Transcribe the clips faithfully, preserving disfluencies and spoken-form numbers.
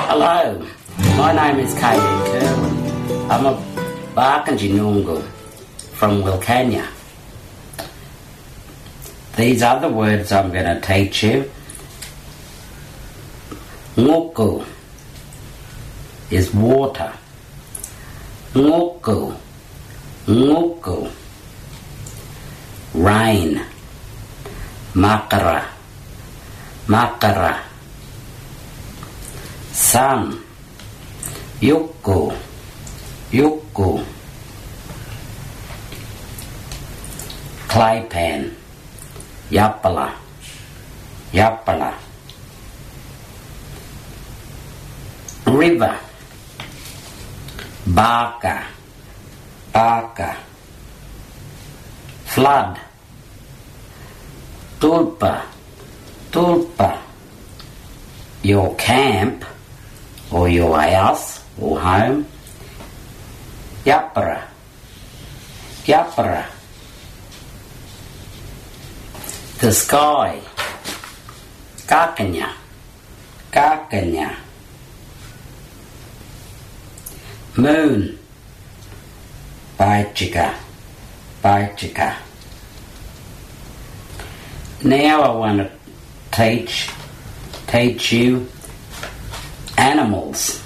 Hello, my name is Kaden Kerwin. I'm a Barkindji Noongar from Wilcannia. These other words I'm going to teach you. Nguku is water. Nguku, nguku. Rain. Makara, makara. Sun. Yuku, yuku. Claypan. Yapala, yapala. River. Baka, baka. Flood. Tulpa, tulpa. Your camp, or your house, or home. Yapara, yapara. The sky. Kakanya, kakanya. Moon. Baichika, baichika. Now I want to teach, teach you animals.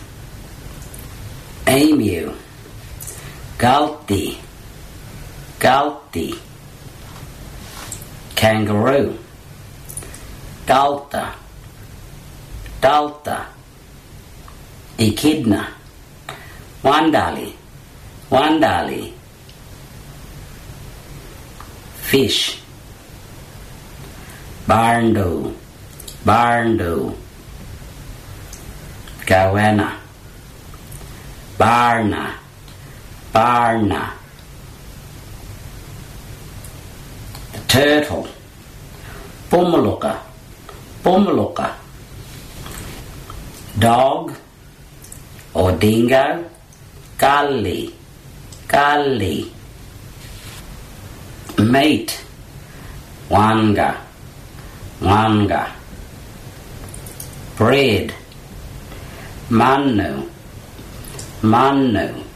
Emu. Galti, galti. Kangaroo. Dalta, dalta. Echidna. Wandali, wandali. Fish. Barndo, barndo. Goanna. Barna, barna. The turtle. Bumaloka, bumaloka. Dog or dingo. Gully, gully. Meat. Wanga, wanga. Bread. Manu, manu.